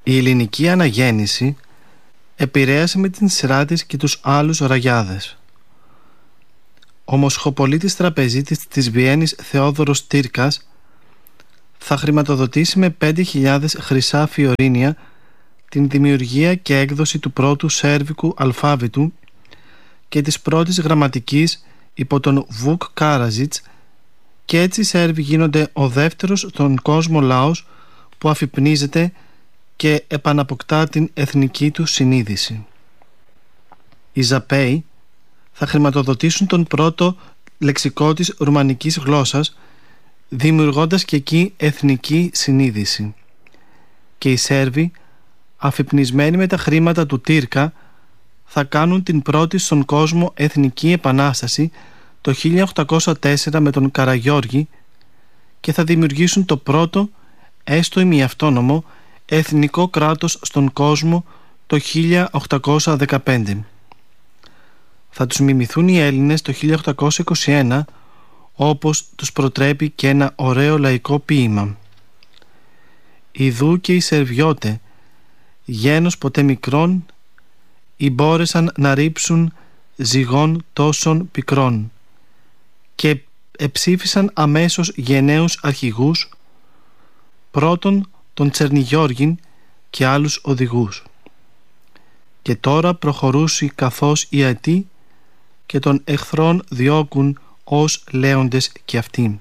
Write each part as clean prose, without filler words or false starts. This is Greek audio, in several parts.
Η ελληνική αναγέννηση επηρέασε με την σειρά της και τους άλλους ραγιάδες. Ο μοσχοπολίτης τραπεζίτης της Βιέννης Θεόδωρος Τήρκας θα χρηματοδοτήσει με 5.000 χρυσά φιωρίνια την δημιουργία και έκδοση του πρώτου σέρβικου αλφάβητου και της πρώτης γραμματικής υπό τον Βουκ Κάραζιτς, και έτσι οι Σέρβοι γίνονται ο δεύτερος στον κόσμο λαός που αφυπνίζεται και επαναποκτά την εθνική του συνείδηση. Οι Ζαπέοι θα χρηματοδοτήσουν τον πρώτο λεξικό της ρουμανικής γλώσσας, δημιουργώντας και εκεί εθνική συνείδηση. Και οι Σέρβοι, αφυπνισμένοι με τα χρήματα του Τήρκα, θα κάνουν την πρώτη στον κόσμο εθνική επανάσταση το 1804 με τον Καραγιώργη και θα δημιουργήσουν το πρώτο, έστω ημιαυτόνομο, εθνικό κράτος στον κόσμο το 1815. Θα τους μιμηθούν οι Έλληνες το 1821, όπως τους προτρέπει και ένα ωραίο λαϊκό ποίημα. «Ιδού και οι Σερβιώτε, γένος ποτέ μικρόν, ή μπόρεσαν να ρίψουν ζυγών τόσων πικρών, και εψήφισαν αμέσως γενναίους αρχηγούς, πρώτον τον Τσερνιγιώργην και άλλους οδηγούς. Και τώρα προχωρούσι καθώς οι ατοί και των εχθρών διώκουν ως λέοντες και αυτοί.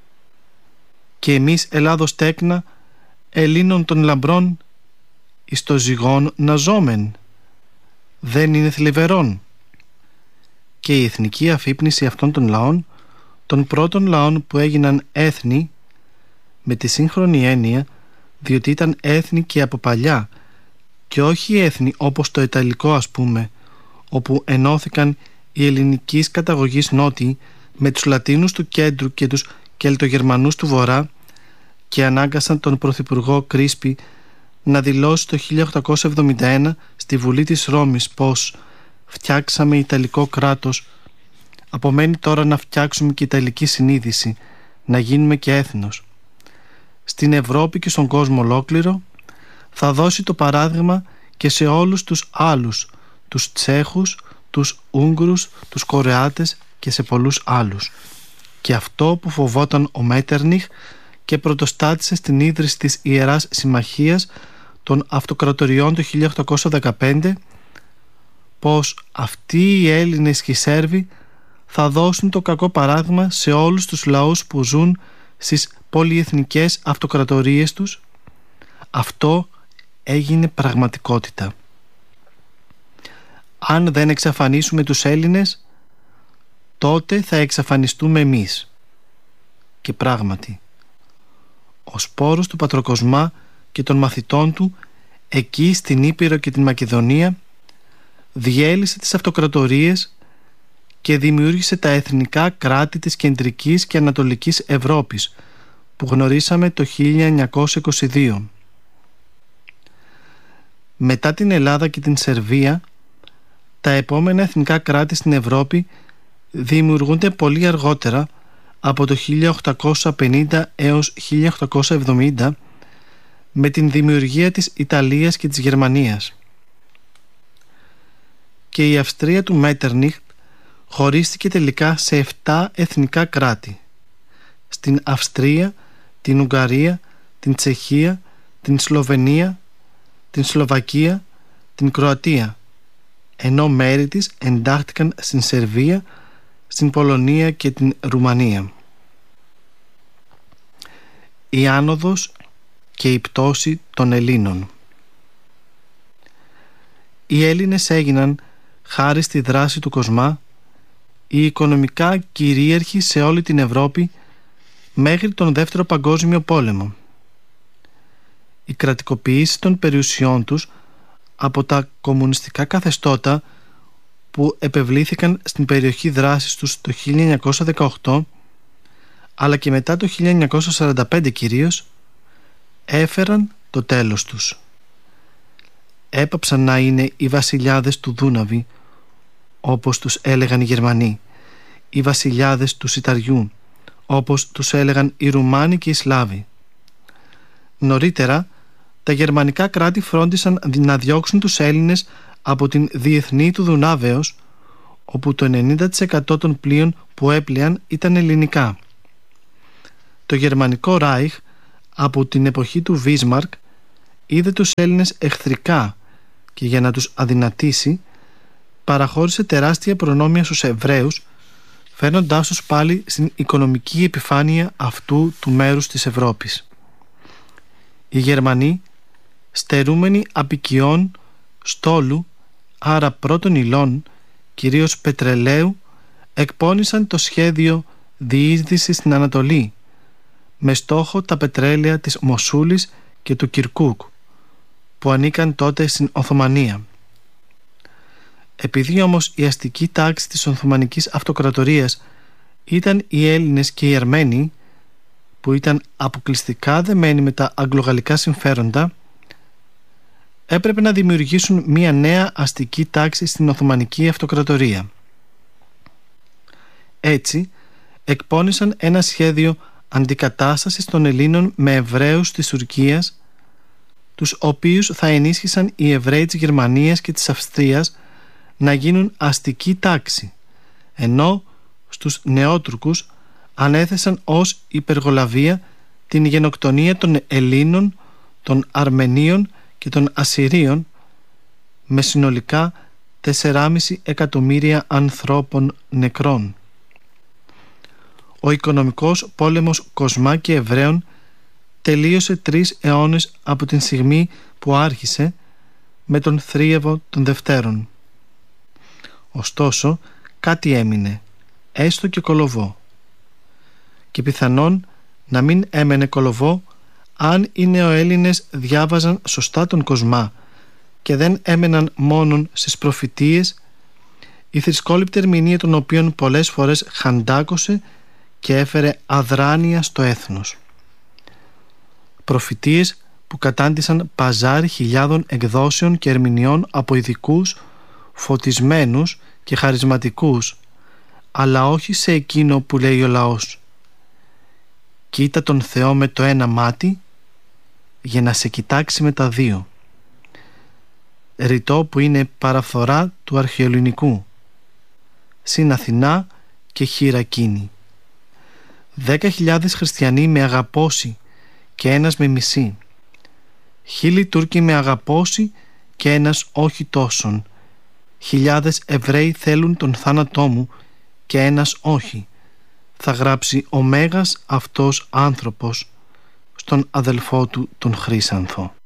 Και εμείς Ελλάδος τέκνα, Ελλήνων των λαμπρών, εις το ζυγόν να ζώμεν, δεν είναι θλιβερόν». Και η εθνική αφύπνιση αυτών των λαών, των πρώτων λαών που έγιναν έθνη, με τη σύγχρονη έννοια, διότι ήταν έθνη και από παλιά και όχι έθνη όπως το Ιταλικό, ας πούμε, όπου ενώθηκαν οι ελληνικής καταγωγής νότιοι με τους Λατίνους του κέντρου και τους Κελτογερμανούς του βορρά και ανάγκασαν τον πρωθυπουργό Κρίσπη να δηλώσει το 1871 στη Βουλή της Ρώμης πως «φτιάξαμε Ιταλικό κράτος, απομένει τώρα να φτιάξουμε και Ιταλική συνείδηση, να γίνουμε και έθνος». Στην Ευρώπη και στον κόσμο ολόκληρο θα δώσει το παράδειγμα και σε όλους τους άλλους, τους Τσέχους, τους Ούγγρους, τους Κορεάτες και σε πολλούς άλλους. Και αυτό που φοβόταν ο Μέτερνιχ και πρωτοστάτησε στην ίδρυση της Ιεράς Συμμαχίας των Αυτοκρατοριών το 1815, πως αυτοί οι Έλληνες και οι Σέρβοι θα δώσουν το κακό παράδειγμα σε όλους τους λαούς που ζουν στις πολυεθνικές αυτοκρατορίες τους, αυτό έγινε πραγματικότητα. Αν δεν εξαφανίσουμε τους Έλληνες, τότε θα εξαφανιστούμε εμείς. Και πράγματι, ο σπόρος του Πατροκοσμά και των μαθητών του εκεί στην Ήπειρο και την Μακεδονία διέλυσε τις αυτοκρατορίες και δημιούργησε τα εθνικά κράτη της κεντρικής και ανατολικής Ευρώπης που γνωρίσαμε το 1922. Μετά την Ελλάδα και την Σερβία, τα επόμενα εθνικά κράτη στην Ευρώπη δημιουργούνται πολύ αργότερα, από το 1850 έως 1870, με την δημιουργία της Ιταλίας και της Γερμανίας. Και η Αυστρία του Μέτερνιχ χωρίστηκε τελικά σε 7 εθνικά κράτη: στην Αυστρία, την Ουγγαρία, την Τσεχία, την Σλοβενία, την Σλοβακία, την Κροατία, ενώ μέρη της εντάχθηκαν στην Σερβία, στην Πολωνία και την Ρουμανία. Η άνοδος και η πτώση των Ελλήνων. Οι Έλληνες έγιναν, χάρη στη δράση του Κοσμά, οι οικονομικά κυρίαρχοι σε όλη την Ευρώπη μέχρι τον Δεύτερο Παγκόσμιο Πόλεμο. Η κρατικοποίηση των περιουσιών τους από τα κομμουνιστικά καθεστώτα που επευλήθηκαν στην περιοχή δράσης τους το 1918, αλλά και μετά το 1945 κυρίως, έφεραν το τέλος τους. Έπαψαν να είναι οι βασιλιάδες του Δούναβη, όπως τους έλεγαν οι Γερμανοί, οι βασιλιάδες του Σιταριού, όπως τους έλεγαν οι Ρουμάνοι και οι Σλάβοι. Νωρίτερα, τα γερμανικά κράτη φρόντισαν να διώξουν τους Έλληνες από την διεθνή του Δουνάβεως, όπου το 90% των πλοίων που έπλεαν ήταν ελληνικά. Το γερμανικό Ράιχ από την εποχή του Βίσμαρκ είδε τους Έλληνες εχθρικά και για να τους αδυνατήσει παραχώρησε τεράστια προνόμια στους Εβραίους, φέρνοντάς τους πάλι στην οικονομική επιφάνεια αυτού του μέρους της Ευρώπης. Οι Γερμανοί, στερούμενοι απικιών, στόλου, άρα πρώτων υλών, κυρίως πετρελαίου, εκπώνησαν το σχέδιο διείσδυσης στην Ανατολή, με στόχο τα πετρέλαια της Μοσούλης και του Κυρκούκ, που ανήκαν τότε στην Οθωμανία. Επειδή όμως η αστική τάξη της Οθωμανικής Αυτοκρατορίας ήταν οι Έλληνες και οι Αρμένοι, που ήταν αποκλειστικά δεμένοι με τα αγγλογαλλικά συμφέροντα, έπρεπε να δημιουργήσουν μια νέα αστική τάξη στην Οθωμανική Αυτοκρατορία. Έτσι, εκπώνησαν ένα σχέδιο αντικατάστασης των Ελλήνων με Εβραίους της Τουρκίας, τους οποίους θα ενίσχυσαν οι Εβραίοι της Γερμανίας και της Αυστρίας να γίνουν αστική τάξη, ενώ στους Νεότουρκους ανέθεσαν ως υπεργολαβία την γενοκτονία των Ελλήνων, των Αρμενίων και των Ασσυρίων, με συνολικά 4,5 εκατομμύρια ανθρώπων νεκρών. Ο οικονομικός πόλεμος Κοσμά και Εβραίων τελείωσε 3 αιώνες από την στιγμή που άρχισε με τον θρίαβο των Δευτέρων. Ωστόσο, κάτι έμεινε, έστω και κολοβό. Και πιθανόν να μην έμενε κολοβό αν οι νεοέλληνες διάβαζαν σωστά τον Κοσμά και δεν έμεναν μόνον στις προφητείες, η θρησκόληπτη ερμηνεία των οποίων πολλές φορές χαντάκωσε και έφερε αδράνεια στο έθνος. Προφητείες που κατάντησαν παζάρι χιλιάδων εκδόσεων και ερμηνεών από ειδικούς, φωτισμένους και χαρισματικούς, αλλά όχι σε εκείνο που λέει ο λαός: «Κοίτα τον Θεό με το ένα μάτι για να σε κοιτάξει με τα δύο», ρητό που είναι παραφθορά του αρχαιοελληνικού, συν Αθηνά και Χειρακίνη. 10.000 χριστιανοί με αγαπώσει και ένας με μισεί, 1.000 Τούρκοι με αγαπώσει και ένας όχι τόσον, 1.000 Εβραίοι θέλουν τον θάνατό μου και ένας όχι, θα γράψει ο μέγας αυτός άνθρωπος στον αδελφό του τον Χρύσανθο.